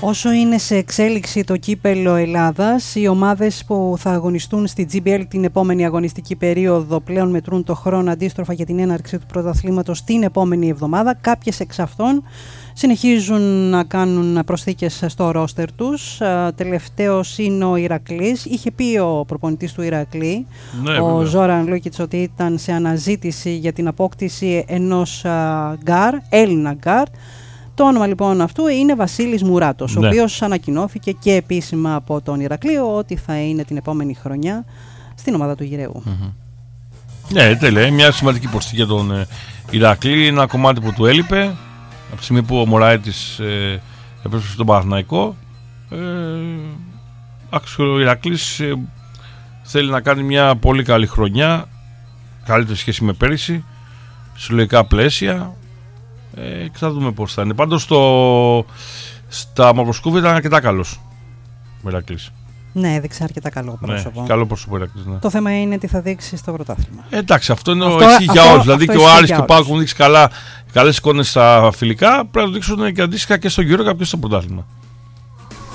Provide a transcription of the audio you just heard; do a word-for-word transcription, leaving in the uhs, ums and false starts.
Όσο είναι σε εξέλιξη το κύπελλο Ελλάδας, οι ομάδες που θα αγωνιστούν στη τζι μπι ελ την επόμενη αγωνιστική περίοδο πλέον μετρούν το χρόνο αντίστροφα για την έναρξη του πρωταθλήματος την επόμενη εβδομάδα. Κάποιες εξ αυτών συνεχίζουν να κάνουν προσθήκες στο ρόστερ τους. Τελευταίος είναι ο Ηρακλής. Είχε πει ο προπονητής του Ηρακλή, ναι, ο βέβαια. Ζόραν Λούκιτς, ότι ήταν σε αναζήτηση για την απόκτηση ενός γκάρ, Έλληνα γκάρ. Το όνομα λοιπόν αυτού είναι Βασίλης Μουράτος, ναι. ο οποίος ανακοινώθηκε και επίσημα από τον Ηρακλείο ότι θα είναι την επόμενη χρονιά στην ομάδα του Γυραίου. Mm-hmm. Ναι, τέλεια. Μια σημαντική προσθήκη για τον ε, Ηρακλή, ένα κομμάτι που του έλειπε από τη στιγμή που ο Μωράητης ε, επέστρεψε στον Παναθηναϊκό. Ε, ο Ηρακλής ε, θέλει να κάνει μια πολύ καλή χρονιά, καλύτερη σχέση με πέρυσι, συλλογικά πλαίσια. Ε, και θα δούμε πώς θα είναι. Πάντως στο, στα Μαυροσκούβια ήταν αρκετά καλός ο Ηρακλής. Ναι, έδειξε αρκετά καλό πρόσωπο. Ναι, καλό πρόσωπο ο Ηρακλής, ναι. Το θέμα είναι τι θα δείξει στο πρωτάθλημα. Ε, εντάξει, αυτό είναι αυτό, ισχύει για όλους. Δηλαδή και ο Άρης και ο Πάοκ έχουν δείξει καλές εικόνες στα φιλικά. Πρέπει να το δείξουν και αντίστοιχα και στο Euro Cup και στο πρωτάθλημα.